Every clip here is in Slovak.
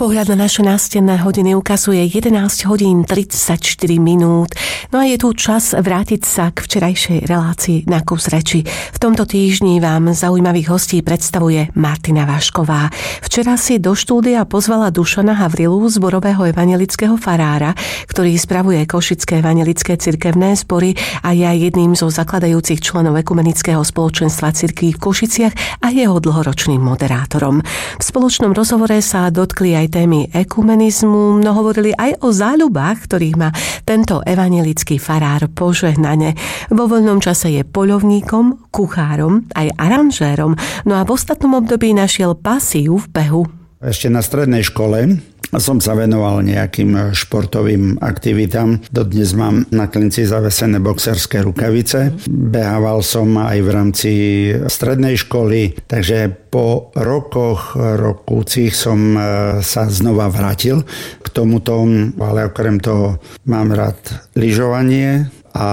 Pohľad na naše nástenné hodiny ukazuje 11 hodín 34 minút. No a je tu čas vrátiť sa k včerajšej relácii Na kus reči. V tomto týždni vám zaujímavých hostí predstavuje Martina Vašková. Včera si do štúdia pozvala Dušana Havrilu, zborového evanjelického farára, ktorý spravuje Košické evanjelické cirkevné zbory a je aj jedným zo zakladajúcich členov Ekumenického spoločenstva cirkví v Košiciach a jeho dlhoročným moderátorom. V spoločnom rozhovore sa dotkli aj témy ekumenizmu, no hovorili aj o záľubách, ktorých má tento evanjelický farár požehnane. Vo voľnom čase je poľovníkom, kuchárom, aj aranžérom, no a v ostatnom období našiel pasiu v behu. Ešte na strednej škole som sa venoval nejakým športovým aktivitám. Dodnes mám na klinci zavesené boxerské rukavice. Behával som aj v rámci strednej školy, takže po rokúcich som sa znova vrátil k tomuto, ale okrem toho mám rád lyžovanie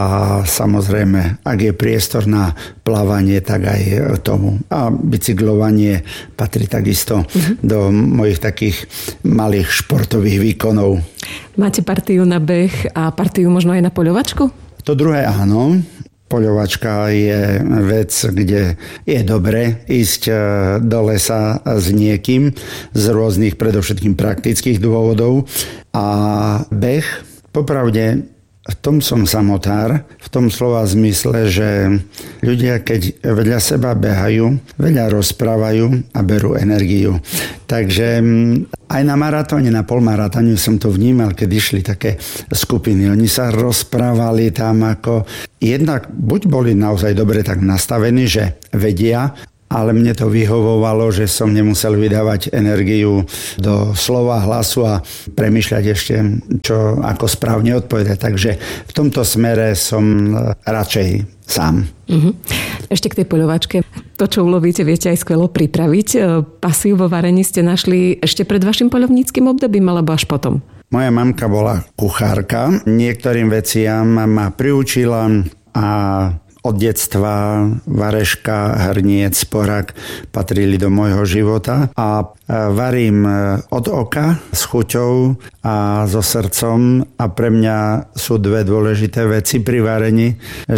a samozrejme, ak je priestor na plávanie, tak aj tomu. A bicyklovanie patrí takisto do mojich takých malých športových výkonov. Máte partiu na beh a partiu možno aj na poľovačku? To druhé áno. Poľovačka je vec, kde je dobre ísť do lesa s niekým z rôznych, predovšetkým praktických dôvodov. A beh, popravde, v tom som samotár, v tom slova zmysle, že ľudia, keď vedľa seba behajú, veľa rozprávajú a berú energiu. Takže aj na maratóne, na polmaratóne som to vnímal, keď išli také skupiny. Oni sa rozprávali tam ako... Jednak buď boli naozaj dobre tak nastavení, že vedia, ale mne to vyhovovalo, že som nemusel vydávať energiu do slova, hlasu a premýšľať ešte, čo ako správne odpovedať. Takže v tomto smere som radšej sám. Ešte k tej poľovačke. To, čo ulovíte, viete aj skvelo pripraviť. Pasiu vo varení ste našli ešte pred vašim poľovníckym obdobím, alebo až potom? Moja mamka bola kuchárka. Niektorým veciam ma priučila a od detstva vareška, hrniec, sporák patrili do môjho života a varím od oka s chuťou a so srdcom a pre mňa sú dve dôležité veci pri varení,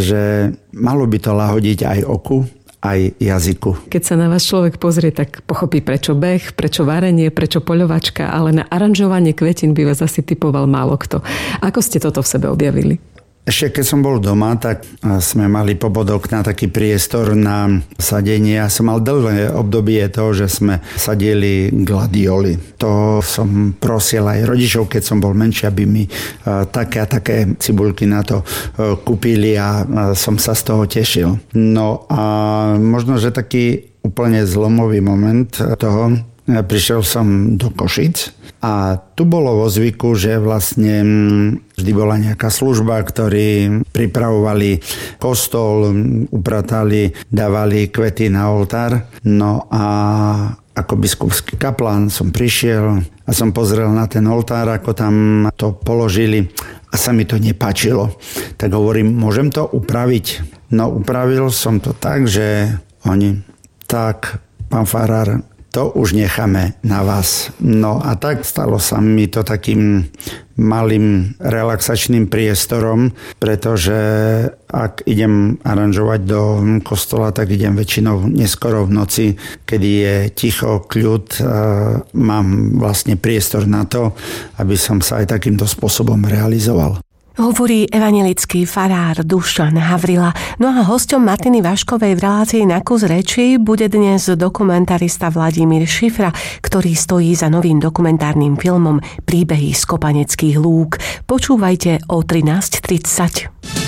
že malo by to lahodiť aj oku, aj jazyku. Keď sa na vás človek pozrie, tak pochopí, prečo beh, prečo varenie, prečo poľovačka, ale na aranžovanie kvetín by vás asi typoval málo kto. Ako ste toto v sebe objavili? Ešte keď som bol doma, tak sme mali popod okna taký priestor na sadenie. Ja som mal dlhé obdobie toho, že sme sadili gladioly. To som prosil aj rodičov, keď som bol menší, aby mi také a také cibuľky na to kúpili a som sa z toho tešil. No a možno, že taký úplne zlomový moment toho, prišiel som do Košic a tu bolo vo zvyku, že vlastne vždy bola nejaká služba, ktorí pripravovali kostol, upratali, dávali kvety na oltár. No a ako biskupský kaplán som prišiel a som pozrel na ten oltár, ako tam to položili a sa mi to nepáčilo. Tak hovorím, môžem to upraviť? No upravil som to tak, že oni, tak pán farár, to už necháme na vás. No a tak stalo sa mi to takým malým relaxačným priestorom, pretože ak idem aranžovať do kostola, tak idem väčšinou neskoro v noci, kedy je ticho, kľud. Mám vlastne priestor na to, aby som sa aj takýmto spôsobom realizoval. Hovorí evanjelický farár Dušan Havrila. No a hosťom Martiny Vaškovej v relácii Na kus reči bude dnes dokumentarista Vladimír Šifra, ktorý stojí za novým dokumentárnym filmom Príbehy z kopaneckých lúk. Počúvajte o 13:30.